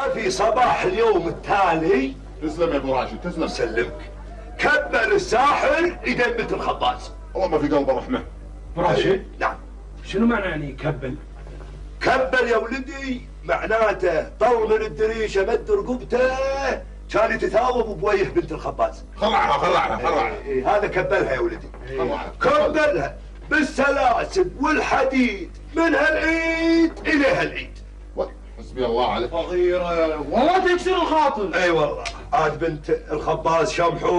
وفي صباح اليوم التالي. تسلم يا ابو راشد تسلم. اسلمك. كبل الساحر ايدين بنت الخباز. والله ما في قلبه رحمه. راشد؟ نعم. شنو معنى يعني كبل؟ كبل يا ولدي معناته طول من الدريشه مد رقبته كان يتثاوب بوجه بنت الخباز. خرعها. هذا كبلها يا ولدي. خرعها. كبلها بالسلاسل والحديد من هالعيد الى هالعيد. حسبي الله عليك. صغيره والله تكسر الخاطر. اي والله عاد بنت الخباز شمحو